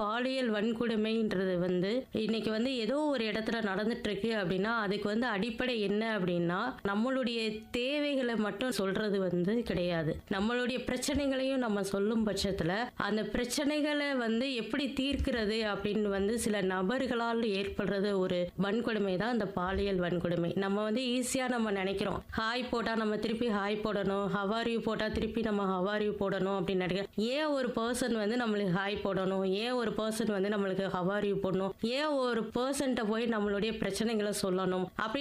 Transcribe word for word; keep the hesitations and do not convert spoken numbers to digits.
பாலியல் வன்கொடுமைன்றது வந்து இன்னைக்கு வந்து ஏதோ ஒரு இடத்துல நடந்துட்டு இருக்கு அப்படின்னா அதுக்கு வந்து அடிப்படை என்ன அப்படின்னா நம்மளுடைய தேவைகளை மட்டும் சொல்றது வந்து கிடையாது. நம்மளுடைய பிரச்சனைகளையும் நம்ம சொல்லும் பட்சத்துல அந்த பிரச்சனைகளை வந்து எப்படி தீர்க்கிறது அப்படின்னு வந்து சில நபர்களால் ஏற்படுறது ஒரு வன்கொடுமை தான் இந்த பாலியல் வன்கொடுமை. நம்ம வந்து ஈஸியா நம்ம நினைக்கிறோம், ஹாய் போட்டா நம்ம திருப்பி ஹாய் போடணும், ஹவாரியூ போட்டா திருப்பி நம்ம ஹவாரியூ போடணும் அப்படின்னு நினைக்கிறோம். ஏன் ஒரு பர்சன் வந்து நம்மளுக்கு ஹாய் போடணும், ஏன் ஒரு பர்சன் வந்து நம்மளுக்கு ஹவாரியூ போடணும், ஏன் ஒரு பர்சன்ட்ட போய் நம்மளுடைய பிரச்சனைகளை சொல்லணும் அப்படி